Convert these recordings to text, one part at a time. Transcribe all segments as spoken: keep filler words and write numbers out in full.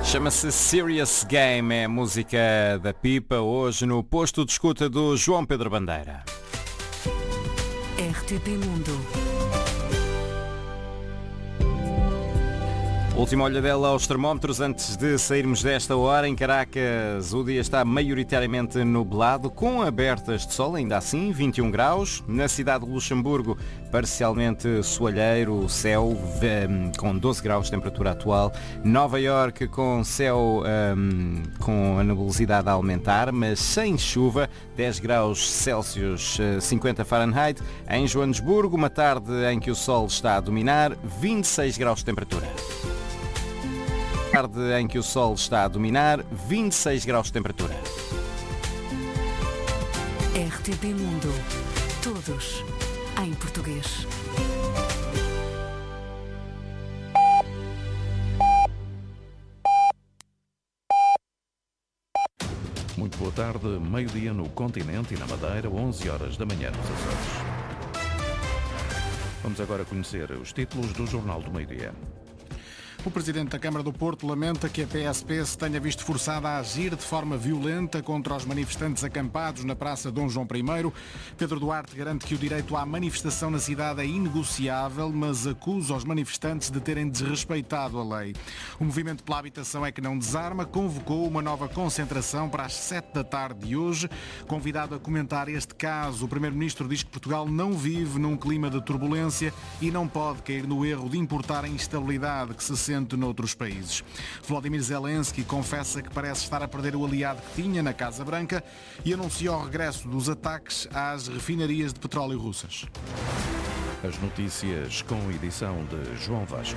Chama-se Serious Game, é a música da Pipa, hoje no posto de escuta do João Pedro Bandeira. R T P Mundo. Última olhadela aos termómetros antes de sairmos desta hora. Em Caracas o dia está maioritariamente nublado, com abertas de sol, ainda assim, vinte e um graus. Na cidade de Luxemburgo, parcialmente soalheiro, céu um, com doze graus de temperatura atual. Nova Iorque com céu um, com a nebulosidade a aumentar, mas sem chuva, dez graus Celsius, cinquenta Fahrenheit. Em Joanesburgo, uma tarde em que o sol está a dominar, vinte e seis graus de temperatura. Tarde em que o sol está a dominar, vinte e seis graus de temperatura. R T P Mundo. Todos em português. Muito boa tarde, meio-dia no continente e na Madeira, onze horas da manhã nos Açores. Vamos agora conhecer os títulos do Jornal do Meio-Dia. O Presidente da Câmara do Porto lamenta que a P S P se tenha visto forçada a agir de forma violenta contra os manifestantes acampados na Praça Dom João I. Pedro Duarte garante que o direito à manifestação na cidade é inegociável, mas acusa os manifestantes de terem desrespeitado a lei. O Movimento pela Habitação é que não desarma, convocou uma nova concentração para as sete da tarde de hoje. Convidado a comentar este caso, o Primeiro-Ministro diz que Portugal não vive num clima de turbulência e não pode cair no erro de importar a instabilidade que se sente noutros países. Volodymyr Zelensky confessa que parece estar a perder o aliado que tinha na Casa Branca e anunciou o regresso dos ataques às refinarias de petróleo russas. As notícias com edição de João Vasco.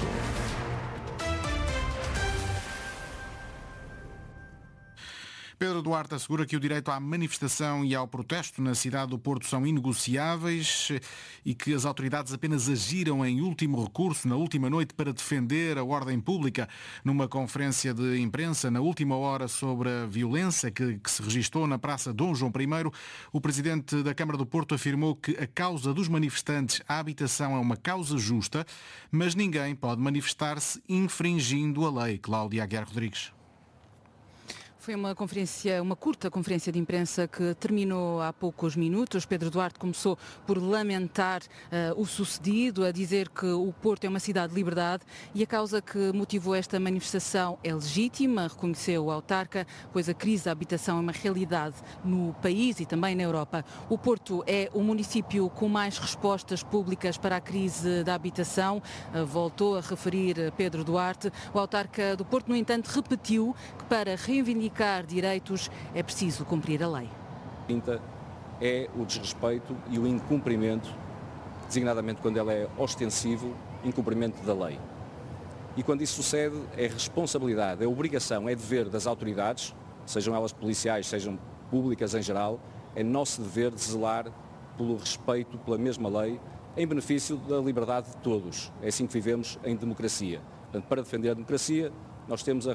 Pedro Duarte assegura que o direito à manifestação e ao protesto na cidade do Porto são inegociáveis e que as autoridades apenas agiram em último recurso na última noite para defender a ordem pública. Numa conferência de imprensa na última hora sobre a violência que, que se registrou na Praça Dom João I, o Presidente da Câmara do Porto afirmou que a causa dos manifestantes à habitação é uma causa justa, mas ninguém pode manifestar-se infringindo a lei. Cláudia Aguiar Rodrigues. Foi uma conferência, uma curta conferência de imprensa que terminou há poucos minutos. Pedro Duarte começou por lamentar uh, o sucedido, a dizer que o Porto é uma cidade de liberdade e a causa que motivou esta manifestação é legítima, reconheceu o autarca, pois a crise da habitação é uma realidade no país e também na Europa. O Porto é o município com mais respostas públicas para a crise da habitação, uh, voltou a referir Pedro Duarte. O autarca do Porto, no entanto, repetiu que para reivindicar direitos é preciso cumprir a lei. É o desrespeito e o incumprimento, designadamente quando ela é ostensivo, incumprimento da lei. E quando isso sucede, é responsabilidade, é obrigação, é dever das autoridades, sejam elas policiais, sejam públicas em geral, é nosso dever de zelar pelo respeito pela mesma lei, em benefício da liberdade de todos. É assim que vivemos em democracia. Portanto, para defender a democracia, nós temos a